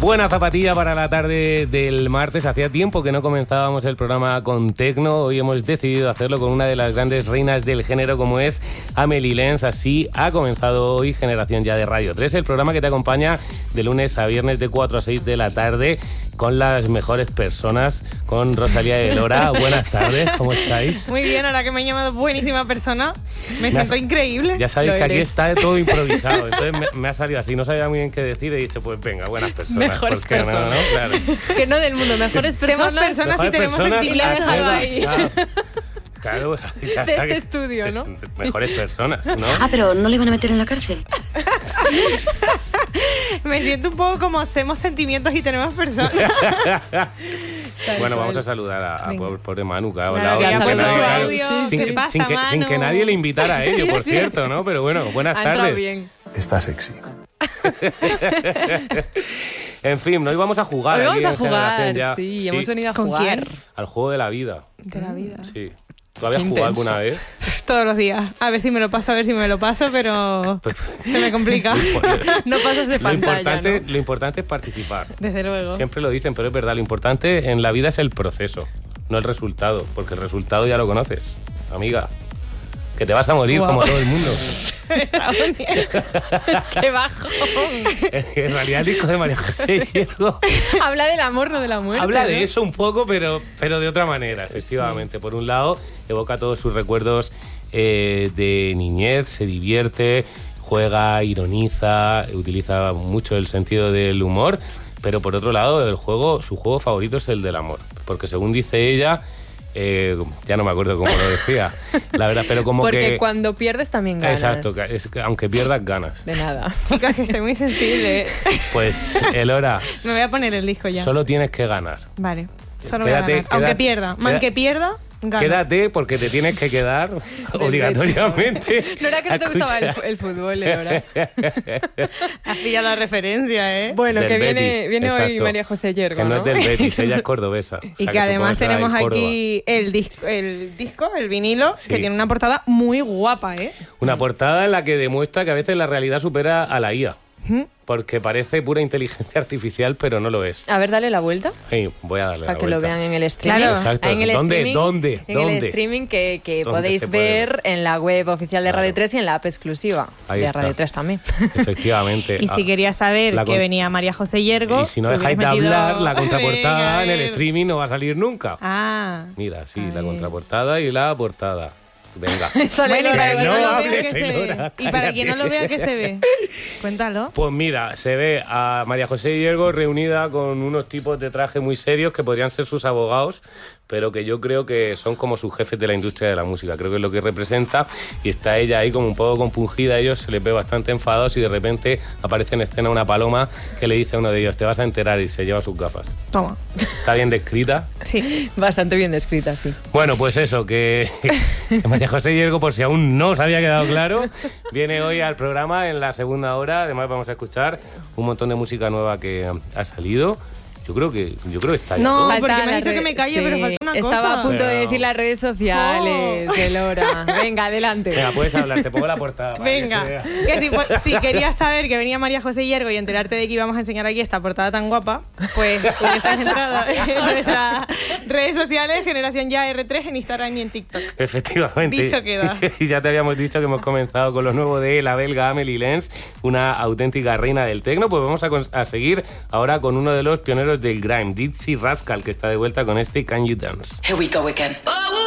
Buena zapatilla para la tarde del martes. Hacía tiempo que no comenzábamos el programa con tecno. Hoy hemos decidido hacerlo con una de las grandes reinas del género como es Amelie Lens. Así ha comenzado hoy Generación Ya de Radio 3, el programa que te acompaña de lunes a viernes de 4 a 6 de la tarde con las mejores personas, con Rosalía y Elora. Buenas tardes, ¿cómo estáis? Muy bien, ahora que me he llamado buenísima persona, me siento increíble. Ya sabéis que aquí está todo improvisado, entonces me ha salido así, no sabía muy bien qué decir, he dicho, pues venga, buenas personas. Mejores personas. No, claro. Que no del mundo, mejores personas. Somos personas y tenemos sentido. Y le he dejado ahí. Claro, ya de está, este estudio, ¿no? Mejores personas, ¿no? Ah, pero ¿no le iban a meter en la cárcel? Me siento un poco como hacemos sentimientos y tenemos personas. Bueno, vamos a saludar a pobre Manu, que ha hablado sin que nadie le invitara a ello, por cierto, ¿no? Pero bueno, buenas tardes. Bien. Está sexy. En fin, hoy vamos a jugar. Hoy vamos a jugar, sí, hemos venido a jugar. ¿Con quién? Al juego de la vida. De la vida. Sí. ¿Tú habías jugado alguna vez? Todos los días. A ver si me lo paso, pero se me complica. No pasas de pantalla, ¿no? Lo importante es participar. Desde luego. Siempre lo dicen, pero es verdad. Lo importante en la vida es el proceso, no el resultado. Porque el resultado ya lo conoces, amiga. Que te vas a morir como todo el mundo. ¡Qué bajón! En realidad el disco de María José Hiergo habla del amor, no de la muerte. habla de eso un poco, pero de otra manera, efectivamente. Sí. Por un lado, evoca todos sus recuerdos de niñez, se divierte, juega, ironiza, utiliza mucho el sentido del humor, pero por otro lado, su juego favorito es el del amor. Porque según dice ella... ya no me acuerdo cómo lo decía, la verdad, pero como porque cuando pierdes también ganas. Exacto, aunque pierdas ganas. De nada. Chicas, que estoy muy sensible. Pues, Elora, me voy a poner el disco ya. Solo tienes que ganar. Vale, solo voy a ganar. Aunque pierda, aunque pierda, gano. Quédate porque te tienes que quedar obligatoriamente. No era que no te gustaba el fútbol, Elora. Has pillado la referencia, ¿eh? Bueno, del que Betis, viene exacto. Hoy María José Hiergo, que no es del Betis, ella es cordobesa. Y que además tenemos aquí el disco, el vinilo, sí, que tiene una portada muy guapa, ¿eh? Una portada en la que demuestra que a veces la realidad supera a la IA. Porque parece pura inteligencia artificial, pero no lo es. A ver, dale la vuelta. Sí, voy a darle la vuelta. Para que lo vean en el streaming. Claro. Exacto. En el ¿Dónde? En el streaming que podéis ver en la web oficial de Radio 3 y en la app exclusiva ahí de está. Radio 3 también. Efectivamente. Y si querías saber que venía María José Hiergo... Y si no dejáis de hablar, la contraportada en el streaming no va a salir nunca. Ah. Mira, sí, la contraportada y la portada. Venga. Bueno, no hables, Elora. Y para quien no lo vea, ¿qué se ve? Cuéntalo. Pues mira, se ve a María José Hiergo reunida con unos tipos de traje muy serios que podrían ser sus abogados, pero que yo creo que son como sus jefes de la industria de la música. Creo que es lo que representa. Y está ella ahí como un poco compungida. A ellos se les ve bastante enfadados y de repente aparece en escena una paloma que le dice a uno de ellos: te vas a enterar, y se lleva sus gafas. Toma. ¿Está bien descrita? Sí. Bastante bien descrita, sí. Bueno, pues eso, que María José Hiergo, por si aún no os había quedado claro, viene hoy al programa en la segunda hora. Además vamos a escuchar un montón de música nueva que ha salido. Yo creo que está ya. No, todo. porque me ha dicho que me calle, sí, pero falta una cosa. Estaba a punto de decir las redes sociales, Elora. Venga, adelante. Venga, puedes hablar, te pongo la portada. Venga, que si querías saber que venía María José Hiergo y enterarte de que íbamos a enseñar aquí esta portada tan guapa, pues hubieses entrado en nuestras redes sociales, Generación Ya R3, en Instagram y en TikTok. Efectivamente. Dicho queda. Y ya te habíamos dicho que hemos comenzado con lo nuevo de la belga Amelie Lens, una auténtica reina del techno. Pues vamos a seguir ahora con uno de los pioneros del grime, Dizzy Rascal, que está de vuelta con este Can You Dance. Here we go again.